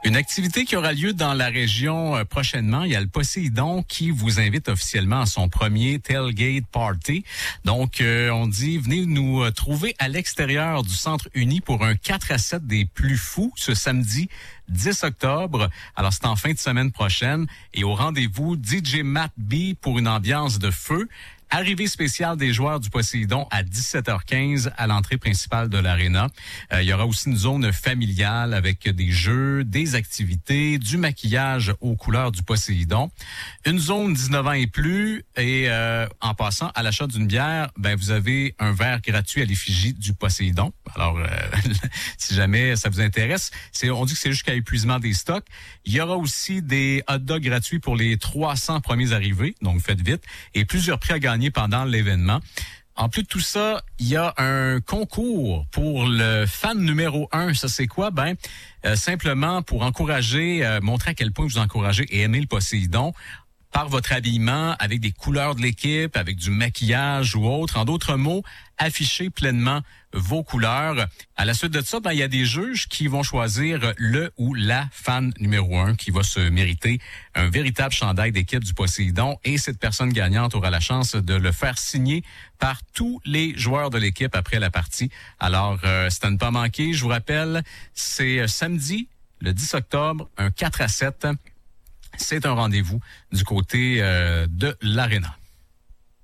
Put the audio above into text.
Une activité qui aura lieu dans la région prochainement. Il y a le Poséidon qui vous invite officiellement à son premier tailgate party. Donc, on dit, venez nous trouver à l'extérieur du Centre Uni pour un 4-7 des plus fous ce samedi 10 octobre. Alors, c'est en fin de semaine prochaine. Et au rendez-vous, DJ Matt B pour une ambiance de feu. Arrivée spéciale des joueurs du Poséidon à 17h15 à l'entrée principale de l'aréna. Il y aura aussi une zone familiale avec des jeux, des activités, du maquillage aux couleurs du Poséidon. Une zone 19 ans et plus et en passant à l'achat d'une bière, vous avez un verre gratuit à l'effigie du Poséidon. Alors, si jamais ça vous intéresse, on dit que c'est jusqu'à épuisement des stocks. Il y aura aussi des hot dogs gratuits pour les 300 premiers arrivés, donc faites vite, et plusieurs prix à gagner pendant l'événement. En plus de tout ça, il y a un concours pour le fan numéro 1. Ça, c'est quoi? Simplement pour encourager, montrer à quel point vous encouragez et aimez le Poséidon par votre habillement, avec des couleurs de l'équipe, avec du maquillage ou autre. En d'autres mots, affichez pleinement vos couleurs. À la suite de ça, il y a des juges qui vont choisir le ou la fan numéro 1 qui va se mériter un véritable chandail d'équipe du Poséidon. Et cette personne gagnante aura la chance de le faire signer par tous les joueurs de l'équipe après la partie. Alors, c'est à ne pas manquer. Je vous rappelle, c'est samedi, le 10 octobre, un 4-7. C'est un rendez-vous du côté de l'aréna.